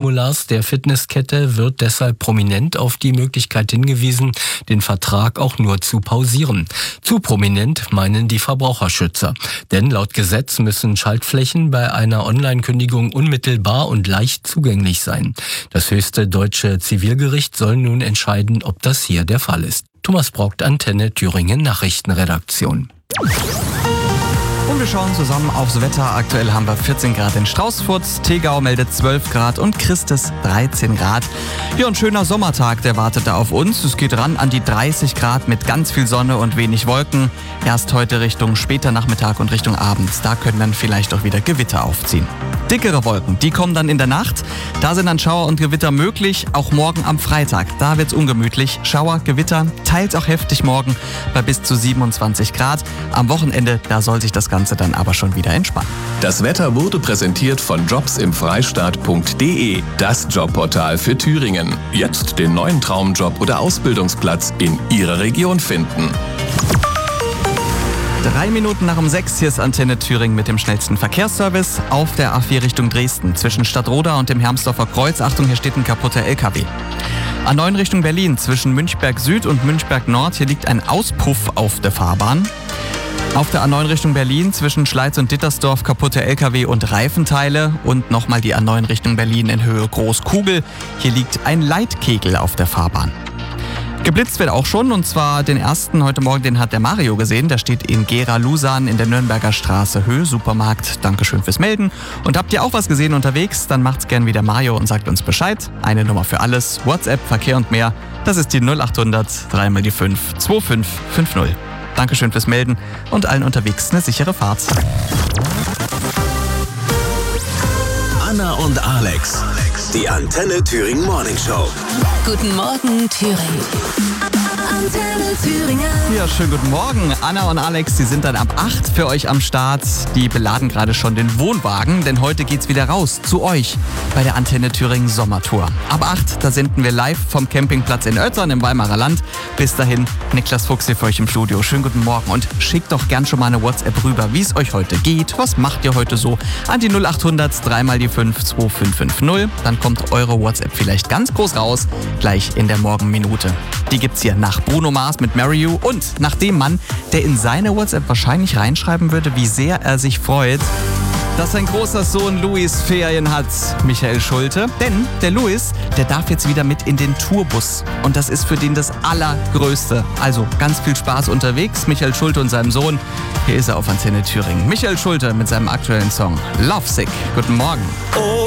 Kundenformulars der Fitnesskette wird deshalb prominent auf die Möglichkeit hingewiesen, den Vertrag auch nur zu pausieren. Zu prominent meinen die Verbraucherschützer. Denn laut Gesetz müssen Schaltflächen bei einer Online-Kündigung unmittelbar und leicht zugänglich sein. Das höchste deutsche Zivilgericht soll nun entscheiden, ob das hier der Fall ist. Thomas Brockt, Antenne Thüringen Nachrichtenredaktion. Und wir schauen zusammen aufs Wetter. Aktuell haben wir 14 Grad in Straußfurt, Tegau meldet 12 Grad und Christes 13 Grad. Ja, ein schöner Sommertag, der wartet da auf uns. Es geht ran an die 30 Grad mit ganz viel Sonne und wenig Wolken. Erst heute Richtung später Nachmittag und Richtung Abend. Da können dann vielleicht auch wieder Gewitter aufziehen. Dickere Wolken, die kommen dann in der Nacht. Da sind dann Schauer und Gewitter möglich, auch morgen am Freitag. Da wird's ungemütlich. Schauer, Gewitter, teils auch heftig morgen bei bis zu 27 Grad. Am Wochenende, da soll sich das Ganze dann aber schon wieder entspannen. Das Wetter wurde präsentiert von jobsimfreistaat.de, das Jobportal für Thüringen. Jetzt den neuen Traumjob oder Ausbildungsplatz in Ihrer Region finden. 3 Minuten nach um 6, hier ist Antenne Thüringen mit dem schnellsten Verkehrsservice auf der A4 Richtung Dresden. Zwischen Stadtroda und dem Hermsdorfer Kreuz, Achtung, hier steht ein kaputter LKW. A9 Richtung Berlin, zwischen Münchberg Süd und Münchberg Nord, hier liegt ein Auspuff auf der Fahrbahn. Auf der A9 Richtung Berlin, zwischen Schleiz und Dittersdorf, kaputte LKW und Reifenteile. Und nochmal die A9 Richtung Berlin in Höhe Großkugel. Hier liegt ein Leitkegel auf der Fahrbahn. Geblitzt wird auch schon, und zwar den ersten heute Morgen, den hat der Mario gesehen. Der steht in Gera-Lusan in der Nürnberger Straße, Höhe Supermarkt. Dankeschön fürs Melden. Und habt ihr auch was gesehen unterwegs, dann macht's gern wie der Mario und sagt uns Bescheid. Eine Nummer für alles, WhatsApp, Verkehr und mehr. Das ist die 0800 3 mal die 5 2550. Dankeschön fürs Melden und allen unterwegs eine sichere Fahrt. Anna und Alex, die Antenne Thüringen Morning Show. Guten Morgen, Thüringen. Antenne Thüringen. Ja, schönen guten Morgen. Anna und Alex, die sind dann ab 8 für euch am Start. Die beladen gerade schon den Wohnwagen, denn heute geht's wieder raus zu euch bei der Antenne Thüringen Sommertour. Ab 8, da senden wir live vom Campingplatz in Oettern im Weimarer Land. Bis dahin, Niklas Fuchs hier für euch im Studio. Schönen guten Morgen und schickt doch gern schon mal eine WhatsApp rüber, wie es euch heute geht. Was macht ihr heute so? An die 0800 3 mal die 5 2550. Dann kommt eure WhatsApp vielleicht ganz groß raus, gleich in der Morgenminute. Die gibt's hier nach Bruno Mars mit Marry You und nach dem Mann, der in seine WhatsApp wahrscheinlich reinschreiben würde, wie sehr er sich freut, dass sein großer Sohn Luis Ferien hat, Michael Schulte. Denn der Luis, der darf jetzt wieder mit in den Tourbus. Und das ist für den das Allergrößte. Also ganz viel Spaß unterwegs. Michael Schulte und seinem Sohn. Hier ist er auf Antenne Thüringen. Michael Schulte mit seinem aktuellen Song Lovesick. Guten Morgen. Oh.